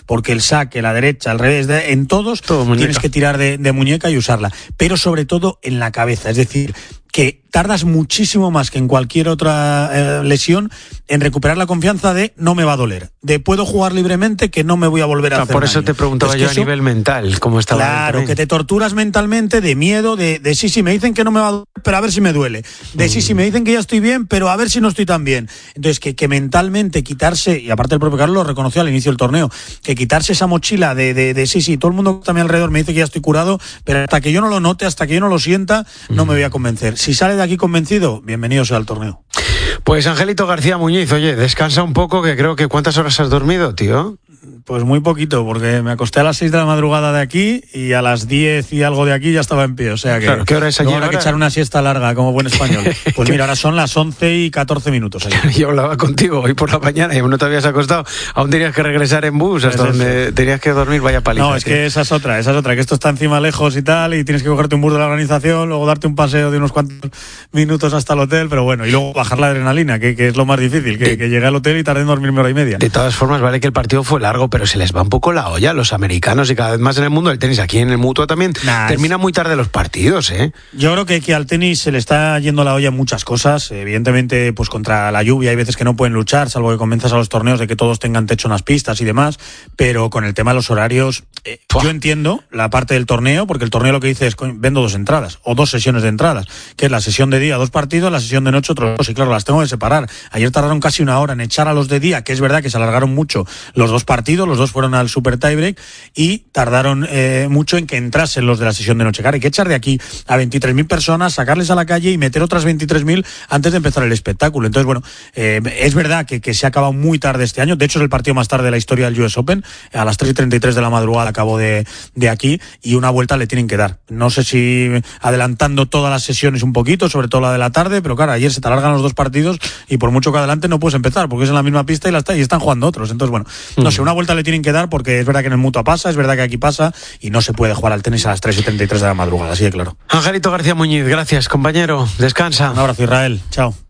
porque el saque, la derecha, al revés, en todos tienes que tirar de muñeca y usarla, pero sobre todo en la cabeza, es decir, que tardas muchísimo más que en cualquier otra lesión en recuperar la confianza de no me va a doler, de puedo jugar libremente, que no me voy a volver a hacer por eso daño. te preguntaba yo a nivel mental, cómo estaba. Claro, que te torturas mentalmente de miedo, de sí, me dicen que no me va a doler, pero a ver si me duele. De sí, me dicen que ya estoy bien, pero a ver si no estoy tan bien. Entonces, que mentalmente quitarse, y aparte el propio Carlos lo reconoció al inicio del torneo, que quitarse esa mochila de sí, todo el mundo que está a mi alrededor me dice que ya estoy curado, pero hasta que yo no lo note, hasta que yo no lo sienta, no me voy a convencer. Si sale de aquí convencido, bienvenido sea al torneo. Pues Angelito García Muñiz, oye, descansa un poco, que creo que ¿cuántas horas has dormido, tío? Pues muy poquito, porque me acosté a las 6 de la madrugada de aquí y a las 10 y algo de aquí ya estaba en pie, o sea que... Claro, ¿qué hora es allí? Habrá que echar una siesta larga, como buen español. Pues mira, ahora son las 11:14 allí. Yo hablaba contigo hoy por la mañana y aún no te habías acostado, aún tenías que regresar en bus hasta donde tenías que dormir, vaya paliza. No, es que esa es otra, que esto está encima lejos y tal, y tienes que cogerte un bus de la organización, luego darte un paseo de unos cuantos minutos hasta el hotel, pero bueno, y luego bajar la adrenalina, que es lo más difícil, que llegué al hotel y tardé en dormirme hora y media. De todas formas, vale que el partido fue largo, pero se les va un poco la olla a los americanos y cada vez más en el mundo del tenis. Aquí en el Mutua también terminan muy tarde los partidos, ¿eh? Yo creo que al tenis se le está yendo la olla en muchas cosas. Evidentemente, pues contra la lluvia hay veces que no pueden luchar, salvo que convenzas a los torneos de que todos tengan techo en las pistas y demás, pero con el tema de los horarios, yo entiendo la parte del torneo, porque el torneo lo que dice es, vendo 2 entradas, o 2 sesiones de entradas, que es la sesión de día 2 partidos, la sesión de noche otros 2, y claro, las tengo que separar. Ayer tardaron casi una hora en echar a los de día, que es verdad que se alargaron mucho los 2 partidos, los 2 fueron al super tiebreak, y tardaron mucho en que entrasen los de la sesión de noche. Claro, hay que echar de aquí a 23.000 personas, sacarles a la calle y meter otras 23.000 antes de empezar el espectáculo. Entonces, bueno, es verdad que se ha acabado muy tarde este año. De hecho, es el partido más tarde de la historia del US Open. A las 3:33 de la madrugada acabó de aquí, y una vuelta le tienen que dar. No sé si adelantando todas las sesiones un poquito, sobre todo la de la tarde, pero claro, ayer se te alargan los 2 partidos y por mucho que adelante no puedes empezar, porque es en la misma pista y están jugando otros. Entonces, bueno, no sé, una vuelta le tienen que dar, porque es verdad que en el Mutua pasa, es verdad que aquí pasa, y no se puede jugar al tenis a las 3:33 de la madrugada, así de claro. Angelito García Muñiz, gracias, compañero. Descansa. Un abrazo, Israel. Chao.